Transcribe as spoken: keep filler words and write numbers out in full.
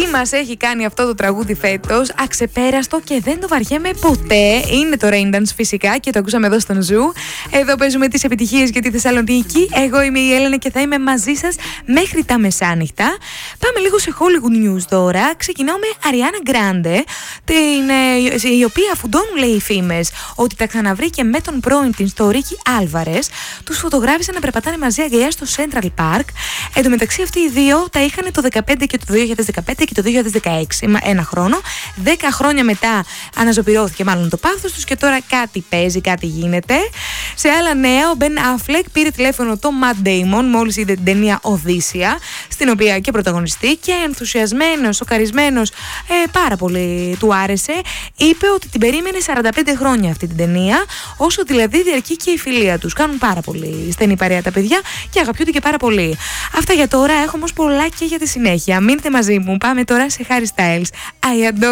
μας έχει κάνει αυτό το τραγούδι φέτος, αξεπέραστο και δεν το βαριέμαι ποτέ. Είναι το Rain Dance φυσικά και το ακούσαμε εδώ στον Ζου. Εδώ παίζουμε τις επιτυχίες για τη Θεσσαλονίκη. Εγώ είμαι η Έλενα και θα είμαι μαζί σας μέχρι τα μεσάνυχτα. Πάμε λίγο σε Hollywood News τώρα. Ξεκινάω με Ariana Grande, την, η οποία φουντώνουν, λέει, οι φήμες ότι τα ξαναβρήκε με τον πρώην την στο Ricky Alvarez. Τους φωτογράφησαν να περπατάνε μαζί αγκαλιά στο Central Park. Εν τω μεταξύ, αυτοί οι δύο τα είχαν το δεκαπέντε και το δύο χιλιάδες δεκαπέντε και το δύο χιλιάδες δεκαέξι. Ένα χρόνο. Δέκα χρόνια μετά αναζωπυρώθηκε μάλλον το πάθος τους και τώρα κάτι παίζει, κάτι γίνεται. Σε άλλα νέα, ο Ben Affleck πήρε τηλέφωνο το Matt Damon μόλις είδε την ταινία Οδύσσεια, στην οποία και πρωταγωνιστεί, και ενθουσιασμένος, σοκαρισμένος, ε, πάρα πολύ του άρεσε. Είπε ότι την περίμενε σαράντα πέντε χρόνια αυτή την ταινία, όσο δηλαδή διαρκεί και η φιλία τους. Κάνουν πάρα πολύ στενή παρέα τα παιδιά και αγαπιούνται και πάρα πολύ. Αυτά για τώρα. Έχω όμως πολλά και για τη συνέχεια. Μείνετε μαζί μου. Πάμε τώρα σε Harry Styles. I adore